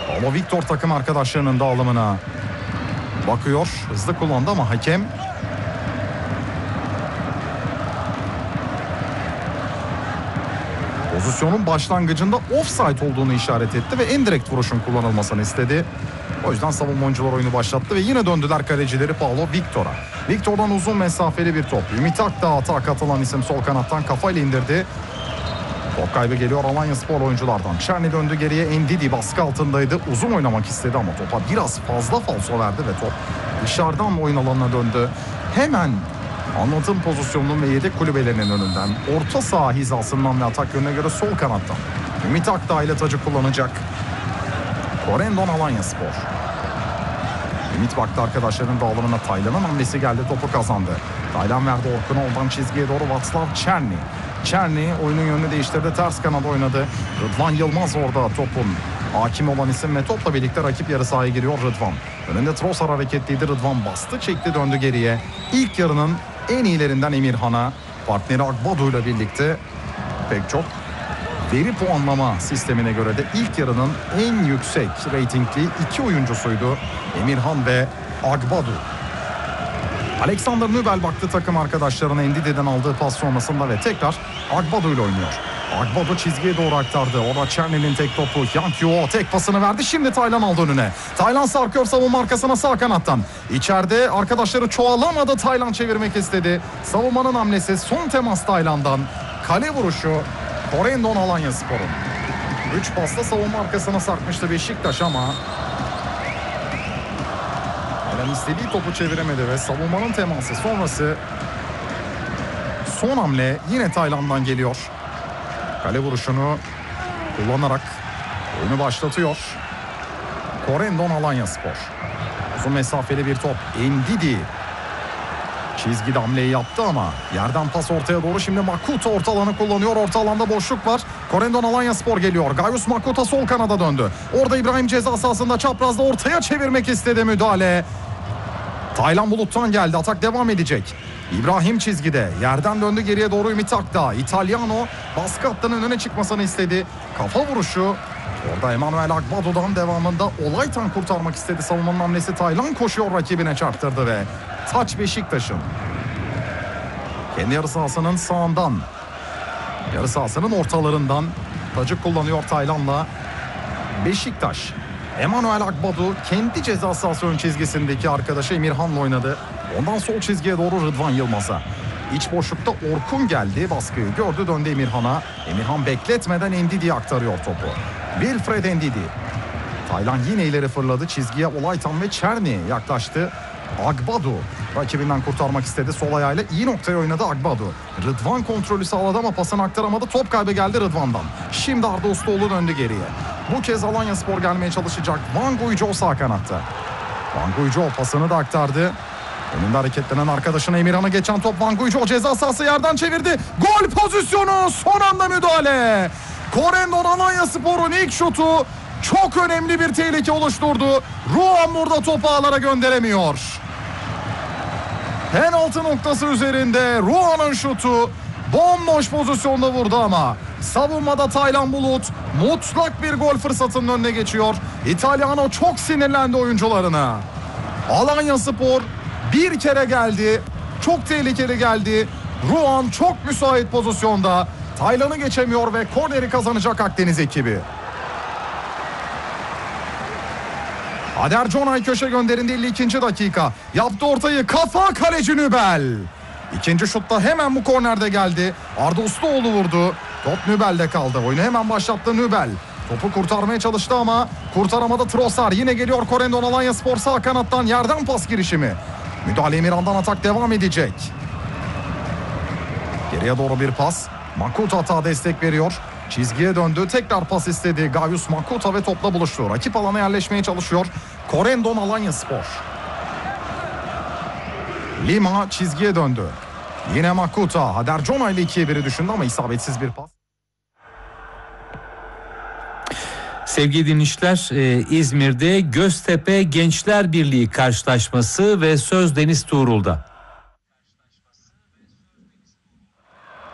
Paulo Victor takım arkadaşlarının dağılımına bakıyor. Hızlı kullandı ama hakem pozisyonun başlangıcında offside olduğunu işaret etti ve en direkt vuruşun kullanılmasını istedi. O yüzden savunma oyuncular oyunu başlattı ve yine döndüler kalecileri Paulo Victor'a. Victor'dan uzun mesafeli bir top. Ümit Akdağ atağa katılan isim sol kanattan kafayla indirdi. Top kaybı geliyor Alanyaspor oyunculardan. Çerni döndü geriye. Ndidi baskı altındaydı. Uzun oynamak istedi ama topa biraz fazla falso verdi ve top dışarıdan oyun alanına döndü. Hemen anlatım pozisyonunun ve yedek kulübelerinin önünden, orta saha hizasından ve atak yönüne göre sol kanattan Ümit Akdağ ile tacı kullanacak Corendon Alanyaspor. Ümit baktı arkadaşlarının dağılımına. Taylan'ın hamlesi geldi, topu kazandı. Taylan verdi Orkun'a, oradan çizgiye doğru Václav Černý. Černý oyunun yönünü değiştirdi, ters kanada oynadı. Rıdvan Yılmaz orada topun hakim olan isim ve topla birlikte rakip yarı sahaya giriyor Rıdvan. Önünde Trossard hareketliydi, Rıdvan bastı, çekti, döndü geriye. İlk yarının en iyilerinden Emirhan'a, partneri Agbadu ile birlikte pek çok veri puanlama sistemine göre de ilk yarının en yüksek reytingli iki oyuncusuydu Emirhan ve Agbadu. Alexander Nübel baktı takım arkadaşlarına Ndidi'den aldığı pas sonrasında ve tekrar Agbadu ile oynuyor. Agbadu çizgiye doğru aktardı. Orada Černy'nin tek topu. Yang Yuo tek pasını verdi. Şimdi Taylan aldı önüne. Taylan sarkıyor savunma arkasına sağ kanattan. İçeride arkadaşları çoğalamadı. Taylan çevirmek istedi. Savunmanın hamlesi, son temas Taylan'dan. Kale vuruşu Corendon Alanyaspor'un. 3 pasla savunma arkasına sarkmıştı Beşiktaş ama Taylan istediği topu çeviremedi ve savunmanın teması sonrası son hamle yine Taylan'dan geliyor. Kale vuruşunu kullanarak oyunu başlatıyor Corendon Alanyaspor. Uzun mesafeli bir top. Ndidi çizgide hamleyi yaptı ama yerden pas ortaya doğru. Şimdi Makuta orta alanı kullanıyor. Orta alanda boşluk var. Corendon Alanyaspor geliyor. Gaius Makuta sol kanada döndü. Orada İbrahim ceza sahasında çaprazda ortaya çevirmek istedi, müdahale. Taylan Bulut'tan geldi. Atak devam edecek. İbrahim çizgide. Yerden döndü geriye doğru Ümit Akdağ. İtalyano baskı hattının önüne çıkmasını istedi. Kafa vuruşu. Orada Emanuel Agbadu'dan devamında Olaytan kurtarmak istedi. Savunmanın hamlesi, Taylan koşuyor, rakibine çarptırdı ve taç Beşiktaş'ın. Kendi yarı sahasının sağından, yarı sahasının ortalarından tacı kullanıyor Taylan'la Beşiktaş. Emanuel Agbadu kendi ceza sahası ön çizgisindeki arkadaşı Emirhan'la oynadı. Ondan sol çizgiye doğru Rıdvan Yılmaz'a. İç boşlukta Orkun geldi. Baskıyı gördü, döndü Emirhan'a. Emirhan bekletmeden Ndidi'ye aktarıyor topu. Wilfred Ndidi. Taylan yine ileri fırladı. Çizgiye Olaytan ve Černý yaklaştı. Agbadu rakibinden kurtarmak istedi. Sol ayağıyla iyi noktaya oynadı Agbadu. Rıdvan kontrolü sağladı ama pasını aktaramadı. Top kaybı geldi Rıdvan'dan. Şimdi Arda Ustaoğlu döndü geriye. Bu kez Alanyaspor gelmeye çalışacak. Van Guijo sağ kanatta. Van Guijo pasını da aktardı. Önünde hareketlenen arkadaşına Emirhan'a geçen top. Van Guijo ceza sahası yerden çevirdi. Gol pozisyonu, son anda müdahale. Corendon Alanyaspor'un ilk şutu çok önemli bir tehlike oluşturdu. Ruan burada topu ağlara gönderemiyor. Penaltı noktası üzerinde Ruan'ın şutu bomboş pozisyonda vurdu ama savunmada Taylan Bulut mutlak bir gol fırsatının önüne geçiyor. İtalyano çok sinirlendi oyuncularına. Alanyaspor bir kere geldi. Çok tehlikeli geldi. Ruan çok müsait pozisyonda. Taylan'ı geçemiyor ve korneri kazanacak Akdeniz ekibi. Ader Conay köşe gönderinde 52. dakika. Yaptı ortayı, kafa, kaleci Nübel. İkinci şutta hemen bu kornerde geldi. Arda Ustaoğlu vurdu. Top Nübel'de kaldı. Oyunu hemen başlattı Nübel. Topu kurtarmaya çalıştı ama kurtaramadı Trossard. Yine geliyor Corendon Alanyaspor sağ kanattan yerden pas girişimi. Müdahale Emirhan'dan, atak devam edecek. Geriye doğru bir pas. Makuta hata destek veriyor. Çizgiye döndü. Tekrar pas istedi. Gaius Makuta ve topla buluştu. Rakip alana yerleşmeye çalışıyor Corendon Alanyaspor. Lima çizgiye döndü. Yine Makuta. Ader Conay ile 2'ye 1'i düşündü ama isabetsiz bir pas. Sevgili dinleyiciler, İzmir'de Göztepe Gençler Birliği karşılaşması ve söz Deniz Tuğrul'da.